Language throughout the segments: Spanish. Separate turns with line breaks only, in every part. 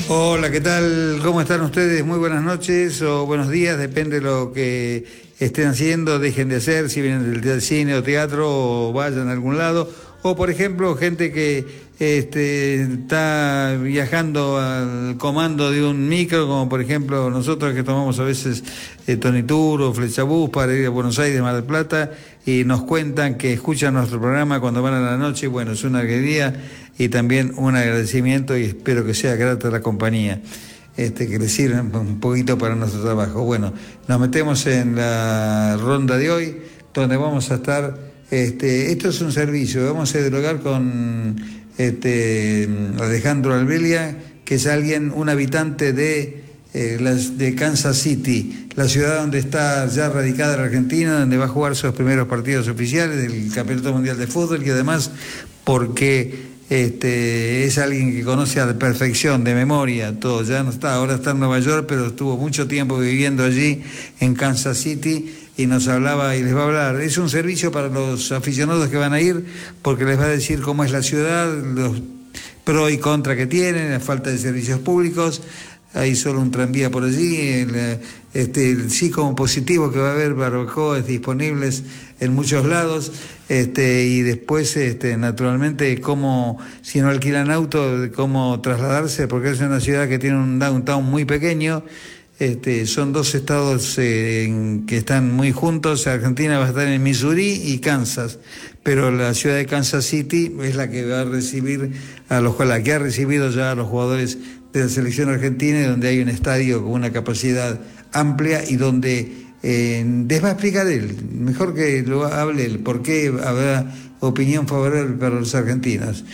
Hola, ¿qué tal? ¿Cómo están ustedes? Muy buenas noches o buenos días, depende de lo que estén haciendo, dejen de hacer, si vienen del cine o teatro o vayan a algún lado. O, por ejemplo, gente que está viajando al comando de un micro, como por ejemplo nosotros que tomamos a veces Tonitur o Flechabús para ir a Buenos Aires, Mar del Plata, y nos cuentan que escuchan nuestro programa cuando van a la noche. Bueno, es una alegría y también un agradecimiento, y espero que sea grata la compañía, que les sirva un poquito para nuestro trabajo. Bueno, nos metemos en la ronda de hoy, donde vamos a estar, esto es un servicio, vamos a dialogar con Alejandro Albelia, que es un habitante de Kansas City, la ciudad donde está ya radicada la Argentina, donde va a jugar sus primeros partidos oficiales del Campeonato Mundial de Fútbol, y además porque es alguien que conoce a la perfección, de memoria, todo. Ya no está, ahora está en Nueva York, pero estuvo mucho tiempo viviendo allí en Kansas City, y nos hablaba y les va a hablar. Es un servicio para los aficionados que van a ir, porque les va a decir cómo es la ciudad, los pro y contra que tienen, la falta de servicios públicos. Hay solo un tranvía por allí, sí como positivo que va a haber barbacoas disponibles en muchos lados, y después naturalmente cómo, si no alquilan auto, cómo trasladarse, porque es una ciudad que tiene un downtown muy pequeño. Son dos estados que están muy juntos. Argentina va a estar en Missouri y Kansas, pero la ciudad de Kansas City es la que va a recibir la que ha recibido ya a los jugadores de la selección argentina, y donde hay un estadio con una capacidad amplia, y donde les va a explicar él, mejor que lo hable él, por qué habrá opinión favorable para los argentinos.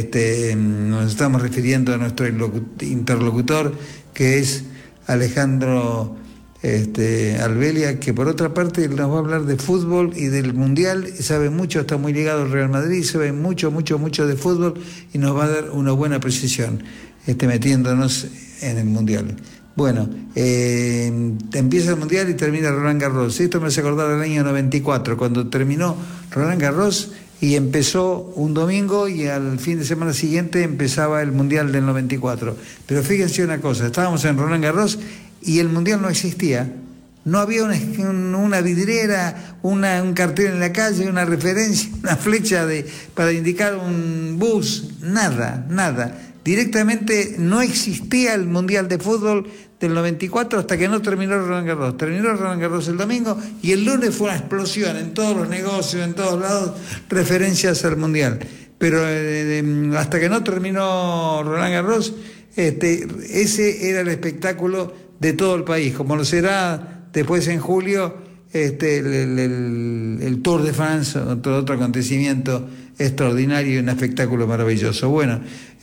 Nos estamos refiriendo a nuestro interlocutor, que es Alejandro Albelia, que por otra parte nos va a hablar de fútbol y del Mundial. Sabe mucho, está muy ligado al Real Madrid, sabe mucho de fútbol, y nos va a dar una buena precisión, metiéndonos en el Mundial. Bueno, empieza el Mundial y termina Roland Garros. Esto me hace acordar del año 94, cuando terminó Roland Garros y empezó un domingo, y al fin de semana siguiente empezaba el Mundial del 94. Pero fíjense una cosa, estábamos en Roland Garros y el Mundial no existía. No había una vidriera, un cartel en la calle, una referencia, una flecha para indicar un bus, nada. Directamente no existía el Mundial de Fútbol del 94 hasta que no terminó Roland Garros. Terminó Roland Garros el domingo, y el lunes fue una explosión en todos los negocios, en todos lados, referencias al Mundial. Pero hasta que no terminó Roland Garros, ese era el espectáculo de todo el país, como lo será después en julio el Tour de France, otro acontecimiento extraordinario y un espectáculo maravilloso. Bueno,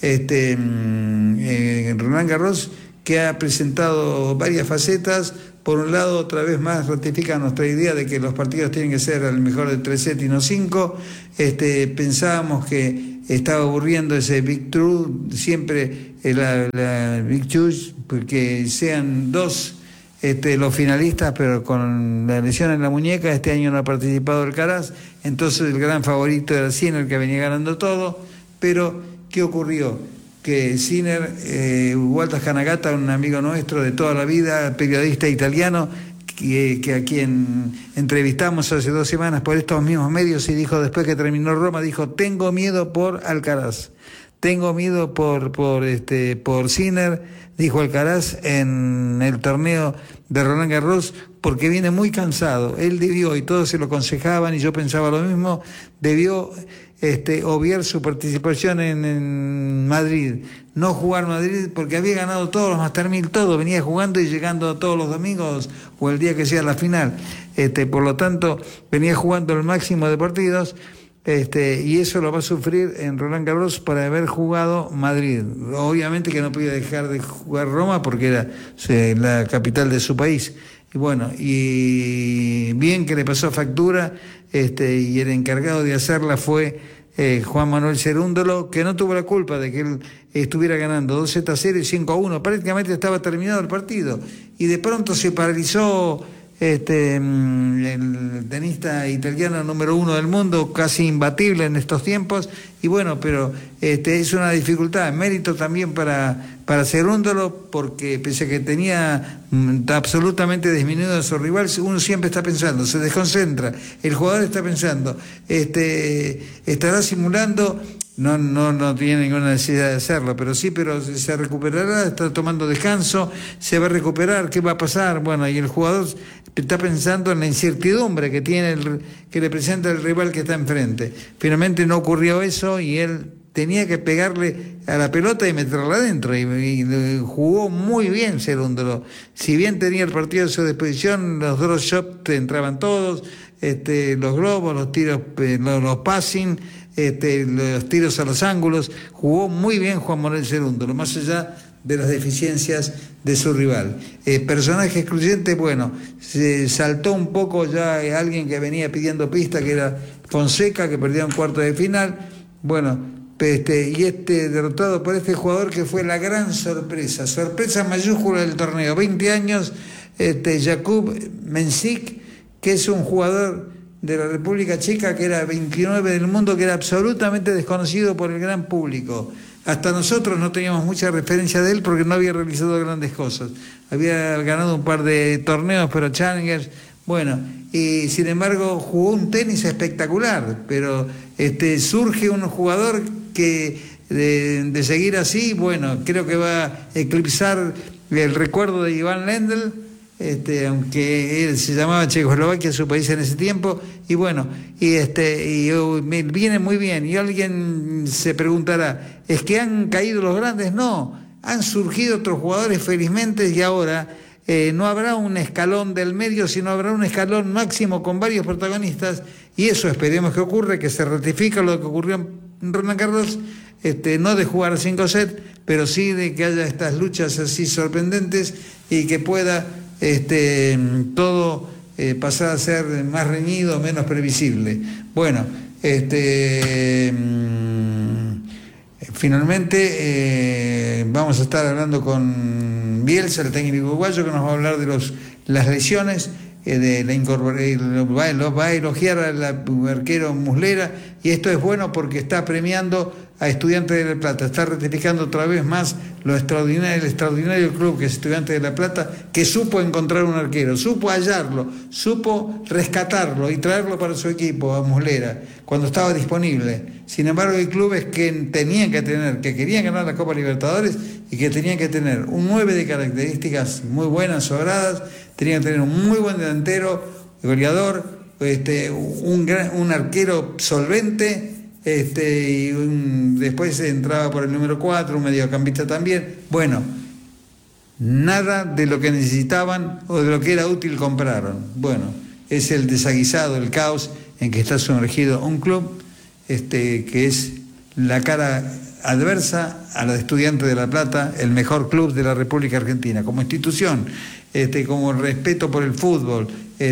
Roland Garros, que ha presentado varias facetas. Por un lado, otra vez más ratifica nuestra idea de que los partidos tienen que ser al mejor de 3 sets y no 5. Pensábamos que estaba aburriendo ese Big True, siempre la Big Two, porque sean dos los finalistas, pero con la lesión en la muñeca. Este año no ha participado Alcaraz, entonces el gran favorito era Sinner, que venía ganando todo. Pero ¿qué ocurrió? Que Sinner, Walter Hanagata, un amigo nuestro de toda la vida, periodista italiano, que a quien entrevistamos hace 2 semanas por estos mismos medios, y dijo, después que terminó Roma, dijo: tengo miedo por Alcaraz, tengo miedo por Sinner, dijo Alcaraz en el torneo de Roland Garros, porque viene muy cansado. Él debió, y todos se lo aconsejaban, y yo pensaba lo mismo, debió obviar su participación en Madrid, no jugar Madrid, porque había ganado todos los Master 1000, todo, venía jugando y llegando todos los domingos o el día que sea la final. Por lo tanto, venía jugando el máximo de partidos, y eso lo va a sufrir en Roland Garros por haber jugado Madrid. Obviamente que no podía dejar de jugar Roma, porque era la capital de su país. Y bueno, y bien que le pasó factura, y el encargado de hacerla fue Juan Manuel Cerúndolo, que no tuvo la culpa de que él estuviera ganando 2-0 y 5-1. Prácticamente estaba terminado el partido, y de pronto se paralizó el tenista italiano número 1 del mundo, casi imbatible en estos tiempos. Y bueno, pero es una dificultad, mérito también para para Cerúndolo, porque pese a que tenía absolutamente disminuido a su rival, uno siempre está pensando, se desconcentra, el jugador está pensando, estará simulando. No tiene ninguna necesidad de hacerlo, pero se recuperará, está tomando descanso, se va a recuperar, ¿qué va a pasar? Bueno, y el jugador está pensando en la incertidumbre que que le presenta el rival que está enfrente. Finalmente no ocurrió eso y él tenía que pegarle a la pelota y meterla adentro, y jugó muy bien Cerúndolo. Si bien tenía el partido a su disposición, los draw shots entraban todos, los globos, los tiros, los passing, los tiros a los ángulos, jugó muy bien Juan Manuel Cerúndolo, más allá de las deficiencias de su rival. Personaje excluyente, bueno, se saltó un poco ya alguien que venía pidiendo pista, que era Fonseca, que perdió en cuarto de final, bueno, derrotado por este jugador que fue la gran sorpresa mayúscula del torneo, 20 años, Jakub Mensik, que es un jugador de la República Checa, que era 29 del mundo, que era absolutamente desconocido por el gran público. Hasta nosotros no teníamos mucha referencia de él porque no había realizado grandes cosas. Había ganado un par de torneos, pero Challengers, bueno, y sin embargo jugó un tenis espectacular, pero surge un jugador que de seguir así, bueno, creo que va a eclipsar el recuerdo de Iván Lendl, aunque él se llamaba Checoslovaquia, su país en ese tiempo, y bueno, viene muy bien. Y alguien se preguntará, ¿es que han caído los grandes? No, han surgido otros jugadores felizmente, y ahora no habrá un escalón del medio, sino habrá un escalón máximo con varios protagonistas, y eso esperemos que ocurra, que se ratifique lo que ocurrió en Roland Garros, no de jugar a 5 sets, pero sí de que haya estas luchas así sorprendentes y que pueda todo pasar a ser más reñido, menos previsible. Bueno, finalmente vamos a estar hablando con Bielsa, el técnico uruguayo, que nos va a hablar de las lesiones, va a elogiar al arquero Muslera, y esto es bueno porque está premiando a Estudiantes de La Plata, está ratificando otra vez más el extraordinario club que es Estudiantes de La Plata, que supo encontrar un arquero, supo hallarlo, supo rescatarlo y traerlo para su equipo, a Muslera, cuando estaba disponible. Sin embargo, hay clubes que tenían que tener, que querían ganar la Copa Libertadores y que tenían que tener un 9 de características muy buenas, sobradas, tenían que tener un muy buen delantero, goleador, un arquero solvente, y después entraba por el número 4, un mediocampista también. Bueno, nada de lo que necesitaban o de lo que era útil compraron. Bueno, es el desaguisado, el caos en que está sumergido un club que es la cara adversa a la de Estudiantes de La Plata, el mejor club de la República Argentina, como institución, como respeto por el fútbol,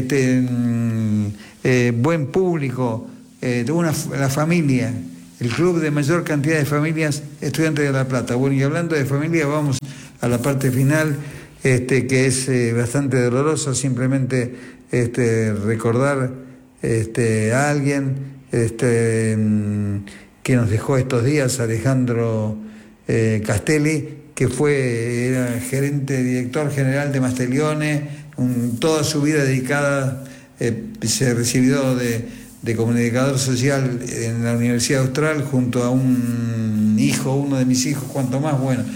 buen público, la familia, el club de mayor cantidad de familias, Estudiantes de La Plata. Bueno, y hablando de familia, vamos a la parte final, que es bastante dolorosa, simplemente recordar a alguien que nos dejó estos días, Alejandro Castelli, que era director general de Mastellione, toda su vida dedicada, se recibió de comunicador social en la Universidad Austral junto a uno de mis hijos, cuanto más, bueno,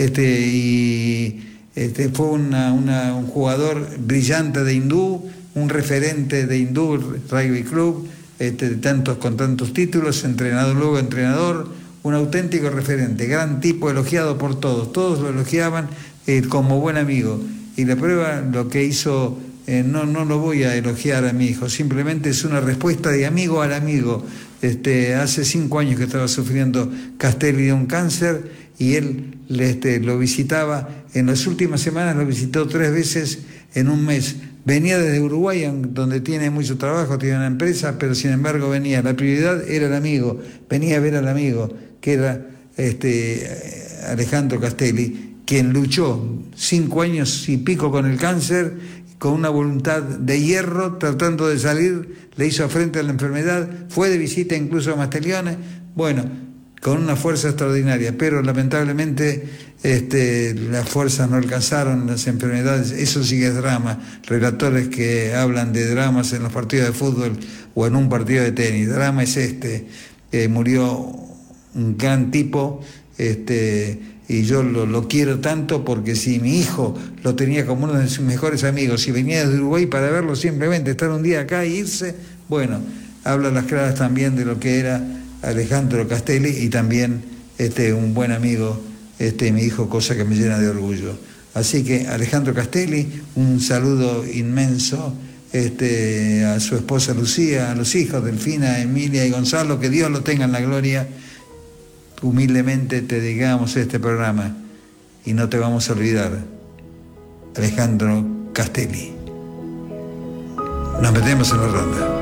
fue un jugador brillante de hindú, un referente de hindú Rugby Club, con tantos títulos, entrenador, un auténtico referente, gran tipo, elogiado por todos lo elogiaban como buen amigo, y la prueba, lo que hizo, no lo voy a elogiar a mi hijo, simplemente es una respuesta de amigo al amigo. Hace 5 años que estaba sufriendo Castelli de un cáncer, y él lo visitaba, en las últimas semanas lo visitó 3 veces en un mes. Venía desde Uruguay, donde tiene mucho trabajo, tiene una empresa, pero sin embargo venía. La prioridad era el amigo, venía a ver al amigo, que era Alejandro Castelli, quien luchó 5 años y pico con el cáncer, con una voluntad de hierro, tratando de salir, le hizo frente a la enfermedad, fue de visita incluso a Mastellione. Bueno, con una fuerza extraordinaria, pero lamentablemente las fuerzas no alcanzaron, las enfermedades, eso sí que es drama. Relatores que hablan de dramas en los partidos de fútbol o en un partido de tenis, drama es murió un gran tipo, y yo lo quiero tanto, porque si mi hijo lo tenía como uno de sus mejores amigos y venía desde Uruguay para verlo, simplemente estar un día acá e irse, bueno, habla a las claras también de lo que era Alejandro Castelli, y también un buen amigo, mi hijo, cosa que me llena de orgullo. Así que Alejandro Castelli, un saludo inmenso, a su esposa Lucía, a los hijos Delfina, Emilia y Gonzalo, que Dios lo tenga en la gloria. Humildemente te dedicamos este programa y no te vamos a olvidar. Alejandro Castelli. Nos metemos en la ronda.